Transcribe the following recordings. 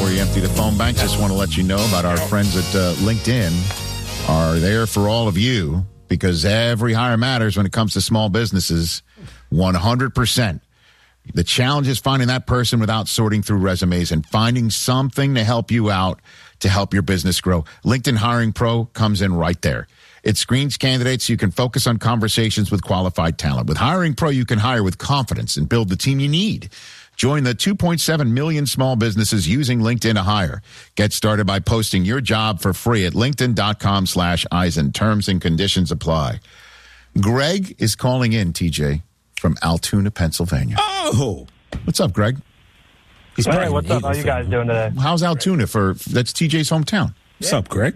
before you empty the phone bank, just want to let you know about our friends at LinkedIn are there for all of you because every hire matters when it comes to small businesses, 100%. The challenge is finding that person without sorting through resumes and finding something to help you out to help your business grow. LinkedIn Hiring Pro comes in right there. It screens candidates so you can focus on conversations with qualified talent. With Hiring Pro, you can hire with confidence and build the team you need. Join the 2.7 million small businesses using LinkedIn to hire. Get started by posting your job for free at linkedin.com/Eisen. Terms and conditions apply. Greg is calling in, TJ, from Altoona, Pennsylvania. Oh! What's up, Greg? Hey, what's up? How you guys doing today? How's Altoona that's TJ's hometown? What's up, Greg?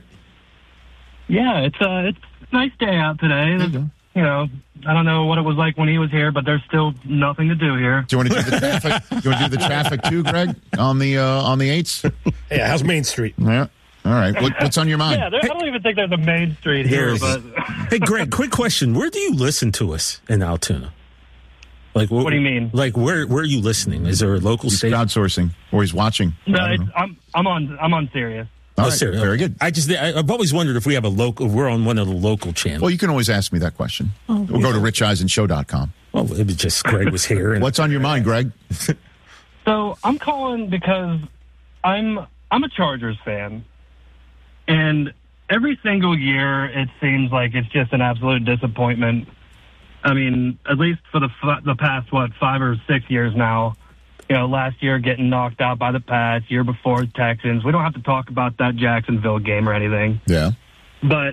Yeah, it's a nice day out today. You know, I don't know what it was like when he was here, but there's still nothing to do here. Do you want to do the traffic? Do you want to do the traffic too, Greg, on the 8s? Yeah, how's Main Street? Yeah. All right. What's on your mind? Yeah, I don't even think there's a main street here. But Hey, Greg, quick question. Where do you listen to us in Altoona? Like, what do you mean? Like, where are you listening? Is there a local station? He's crowdsourcing, or he's watching. No, I'm on Sirius. All right. Serious. Very good. I've always wondered if we have we're on one of the local channels. Well, you can always ask me that question. We'll go to richeisenshow.com. Well, it was just Greg was here. What's on your mind, Greg? So I'm calling because I'm a Chargers fan, and every single year it seems like it's just an absolute disappointment. I mean, at least for the past 5 or 6 years now. You know, last year getting knocked out by the Pats, year before Texans. We don't have to talk about that Jacksonville game or anything. Yeah. But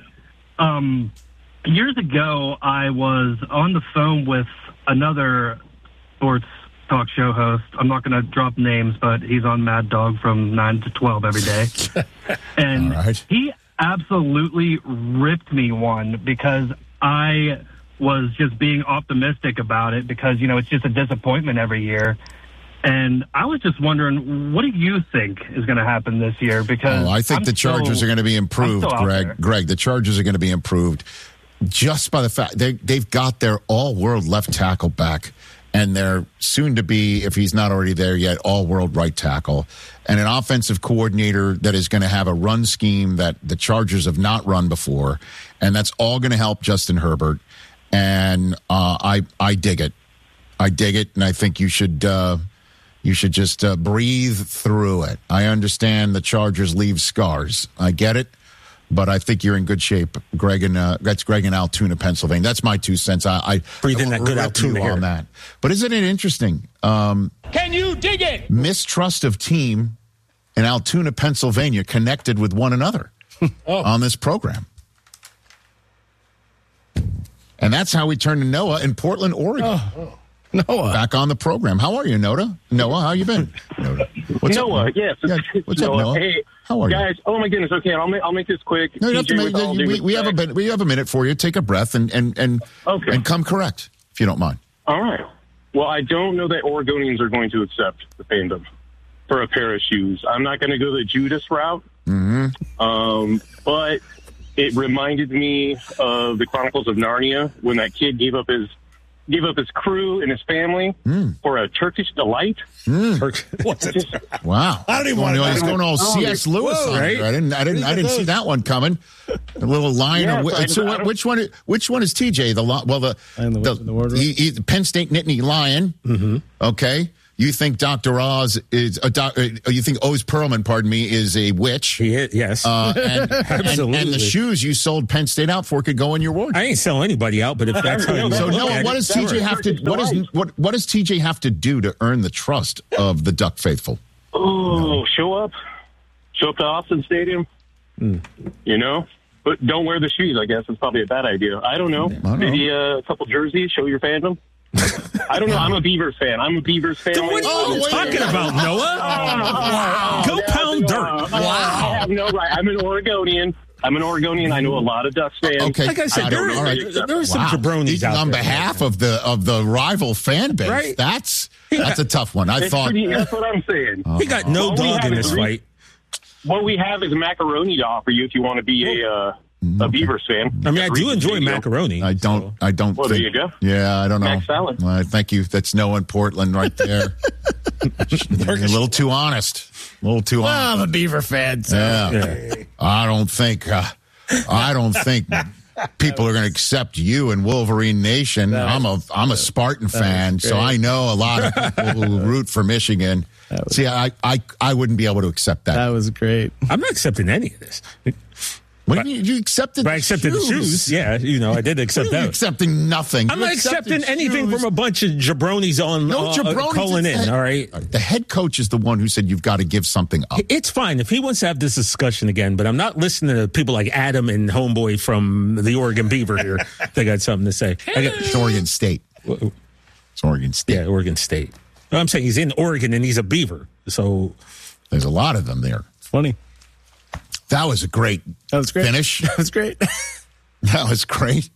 years ago, I was on the phone with another sports talk show host. I'm not going to drop names, but he's on Mad Dog from 9 to 12 every day. And he absolutely ripped me one because I was just being optimistic about it because, you know, it's just a disappointment every year. And I was just wondering, what do you think is going to happen this year? Because I think the Chargers are going to be improved, Greg. Greg, the Chargers are going to be improved just by the fact they've got their all-world left tackle back, and they're soon to be, if he's not already there yet, all-world right tackle, and an offensive coordinator that is going to have a run scheme that the Chargers have not run before, and that's all going to help Justin Herbert. And I dig it. I dig it, and I think you should just breathe through it. I understand the Chargers leave scars. I get it, but I think you're in good shape, Greg. And that's Greg in Altoona, Pennsylvania. That's my 2 cents. I breathe in that good Altoona on that. But isn't it interesting? Can you dig it? Mistrust of team in Altoona, Pennsylvania, connected with one another on this program. And that's how we turned to Noah in Portland, Oregon. Noah. Back on the program. How are you, Noah? Noah, how you been? What's up, yes. Yeah. What's up, Noah? Hey, how are you? Guys, oh my goodness. Okay, I'll make this quick. No, you have to make, we have a minute for you. Take a breath and come correct, if you don't mind. All right. Well, I don't know that Oregonians are going to accept the fandom for a pair of shoes. I'm not going to go the Judas route. But it reminded me of the Chronicles of Narnia when that kid gave up his crew and his family for a Turkish delight. What's it? Wow! I don't even want to know. He's going all C.S. Lewis on right? I didn't see that one coming. A little lion. Yeah, so which one is TJ? The Penn State Nittany Lion. Mm-hmm. Okay. You think Dr. Oz is you think Oz Perlman, pardon me, is a witch? He is, yes. Absolutely. And the shoes you sold Penn State out for could go in your ward. I ain't selling anybody out, but if that's how you so Noah, what does TJ have to what does TJ have to do to earn the trust of the Duck faithful? Oh, show up to Austin Stadium. You know, but don't wear the shoes. I guess it's probably a bad idea. I don't know. Maybe a couple jerseys. Show your fandom. I don't know. I'm a Beavers fan. What are you talking about, Noah? Go pound dirt. I have no right. I'm an Oregonian. I know a lot of Ducks fans. Okay. Like I said, there are some jabronis out there. On behalf of the rival fan base, right? That's a tough one. That's what I'm saying. He got no dog in this fight. What we have is macaroni to offer you if you want to be a a Beavers fan. I mean, I do enjoy macaroni. I don't Well, think, there you go. Yeah, I don't know. Mac salad. Thank you. That's Noah in Portland right there. A little too honest. I'm a Beaver fan. So. Yeah. I don't think people are going to accept you in Wolverine Nation. I'm a Spartan fan, so I know a lot of people who root for Michigan. See, I wouldn't be able to accept that. That was great. I'm not accepting any of this. What do you accepted? But I accepted the shoes. Yeah, I did accept that. Accepting nothing. I'm not accepting anything from a bunch of jabronis calling in. All right. The head coach is the one who said you've got to give something up. It's fine if he wants to have this discussion again, but I'm not listening to people like Adam and Homeboy from the Oregon Beaver here. They got something to say. It's Oregon State. It's Oregon State. Yeah, Oregon State. I'm saying he's in Oregon and he's a Beaver. So there's a lot of them there. It's funny. That was a great finish. That was great. That was great.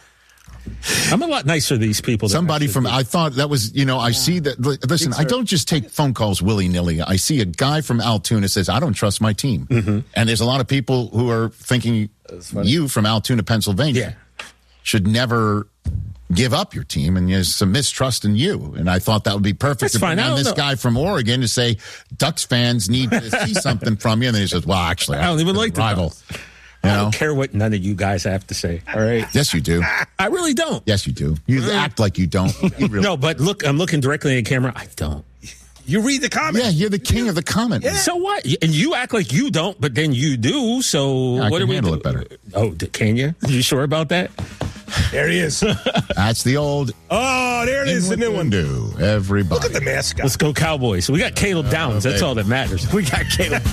I'm a lot nicer to these people. Somebody I thought that was, I see that. Listen, I don't just take phone calls willy-nilly. I see a guy from Altoona says, I don't trust my team. Mm-hmm. And there's a lot of people who are thinking you from Altoona, Pennsylvania, should never give up your team, and there's some mistrust in you. And I thought that would be perfect to bring on this guy from Oregon to say, Ducks fans need to see something from you. And then he says, well, actually, I don't even like the rival. I don't care what none of you guys have to say. All right. Yes, you do. I really don't. Yes, you do. You act like you don't. You really no, but look, I'm looking directly at the camera. I don't. You read the comment. Yeah, you're the king of the comment. Yeah. So what? And you act like you don't, but then you do. So I what can do we handle do? it better. Oh, can you? You sure about that? There he is. That's the old. Oh, there it is, the new one. Do everybody. Look at the mascot. Let's go Cowboys. We got Caleb Downs. That's all that matters. We got Caleb.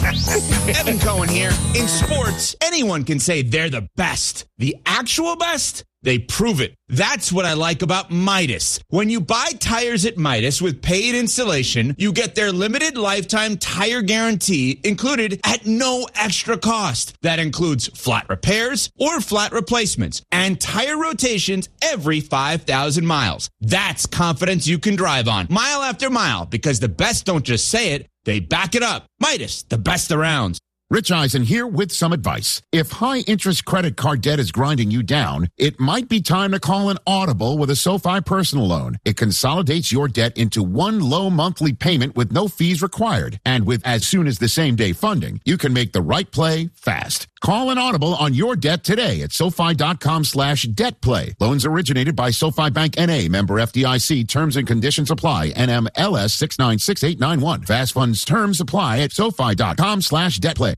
Evan Cohen here. In sports, anyone can say they're the best. The actual best? They prove it. That's what I like about Midas. When you buy tires at Midas with paid installation, you get their limited lifetime tire guarantee included at no extra cost. That includes flat repairs or flat replacements and tire rotations every 5,000 miles. That's confidence you can drive on mile after mile, because the best don't just say it, they back it up. Midas, the best around. Rich Eisen here with some advice. If high-interest credit card debt is grinding you down, it might be time to call an Audible with a SoFi personal loan. It consolidates your debt into one low monthly payment with no fees required. And with as soon as the same-day funding, you can make the right play fast. Call an Audible on your debt today at SoFi.com/debtplay. Loans originated by SoFi Bank N.A., member FDIC. Terms and conditions apply. NMLS 696891. Fast funds terms apply at SoFi.com/debtplay.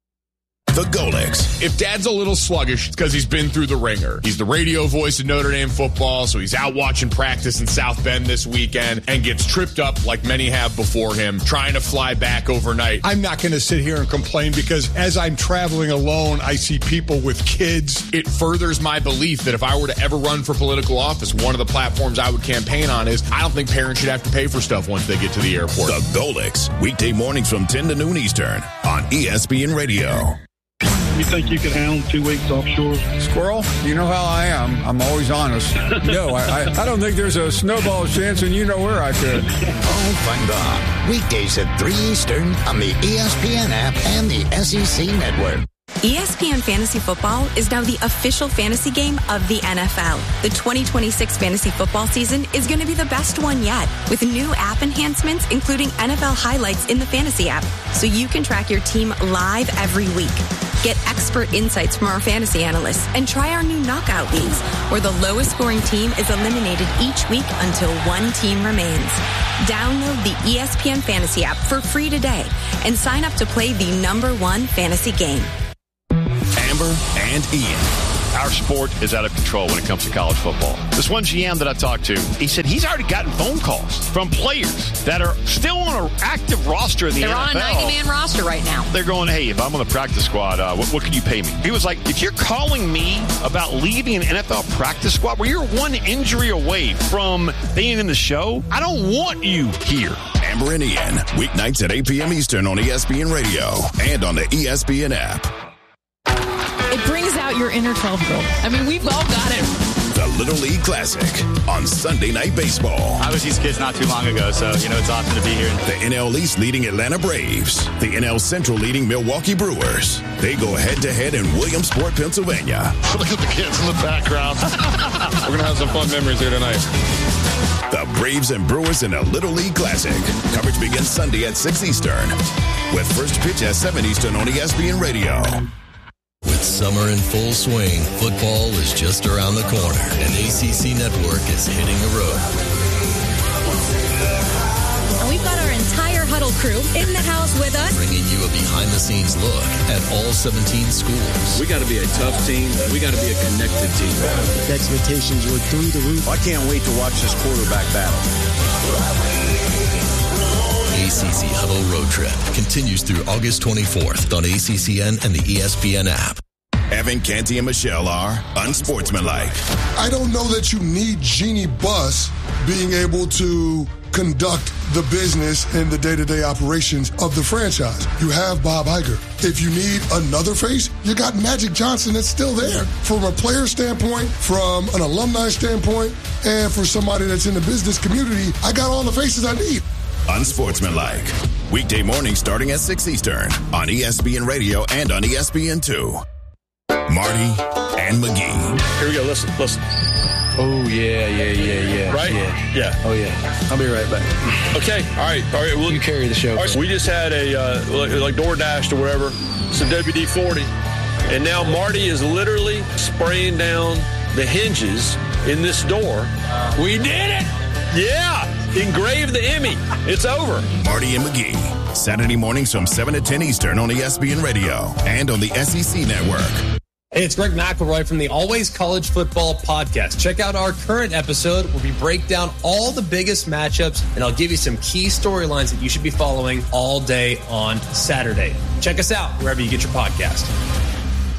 The Golics. If Dad's a little sluggish, it's because he's been through the ringer. He's the radio voice of Notre Dame football, so he's out watching practice in South Bend this weekend and gets tripped up like many have before him, trying to fly back overnight. I'm not going to sit here and complain, because as I'm traveling alone, I see people with kids. It furthers my belief that if I were to ever run for political office, one of the platforms I would campaign on is I don't think parents should have to pay for stuff once they get to the airport. The Golics, weekday mornings from 10 to noon Eastern on ESPN Radio. You think you can handle 2 weeks offshore? Squirrel, you know how I am. I'm always honest. No, I don't think there's a snowball's chance, and you know where I could. Oh, find out. Weekdays at 3 Eastern on the ESPN app and the SEC Network. ESPN Fantasy Football is now the official fantasy game of the NFL. The 2026 fantasy football season is going to be the best one yet, with new app enhancements, including NFL highlights in the fantasy app, so you can track your team live every week. Get expert insights from our fantasy analysts and try our new knockout leagues, where the lowest scoring team is eliminated each week until one team remains. Download the ESPN Fantasy app for free today and sign up to play the #1 fantasy game. Amber and Ian. Our sport is out of control when it comes to college football. This one GM that I talked to, he said he's already gotten phone calls from players that are still on an active roster in the NFL. They're on a 90-man roster right now. They're going, hey, if I'm on the practice squad, what can you pay me? He was like, if you're calling me about leaving an NFL practice squad where you're one injury away from being in the show, I don't want you here. Amber and Ian, weeknights at 8 p.m. Eastern on ESPN Radio and on the ESPN app. It brings out your inner 12-year-old. I mean, we've all got it. The the Little League Classic on Sunday Night Baseball. I was these kids not too long ago, so, it's awesome to be here. The NL East leading Atlanta Braves. The NL Central leading Milwaukee Brewers. They go head-to-head in Williamsport, Pennsylvania. Look at the kids in the background. We're going to have some fun memories here tonight. The Braves and Brewers in a Little League Classic. Coverage begins Sunday at 6 Eastern. With first pitch at 7 Eastern on ESPN Radio. With summer in full swing, football is just around the corner, and ACC Network is hitting the road. And we've got our entire Huddle crew in the house with us, bringing you a behind-the-scenes look at all 17 schools. We got to be a tough team. We got to be a connected team. The expectations were through the roof. I can't wait to watch this quarterback battle. ACC Huddle Road Trip continues through August 24th on ACCN and the ESPN app. Evan, Canty, and Michelle are unsportsmanlike. I don't know that you need Jeannie Buss being able to conduct the business and the day-to-day operations of the franchise. You have Bob Iger. If you need another face, you got Magic Johnson that's still there. From a player standpoint, from an alumni standpoint, and for somebody that's in the business community, I got all the faces I need. Unsportsmanlike. Weekday morning starting at 6 Eastern on ESPN Radio and on ESPN2. Marty and McGee. Here we go. Listen. Oh, yeah. Right? Yeah. Oh, yeah. I'll be right back. Okay. All right. Well, you carry the show. All right, so we just had like DoorDash or whatever, some WD-40. And now Marty is literally spraying down the hinges in this door. We did it! Yeah! Engrave the Emmy. It's over. Marty and McGee. Saturday mornings from 7 to 10 Eastern on ESPN Radio and on the SEC Network. Hey, it's Greg McElroy from the Always College Football Podcast. Check out our current episode where we break down all the biggest matchups, and I'll give you some key storylines that you should be following all day on Saturday. Check us out wherever you get your podcast.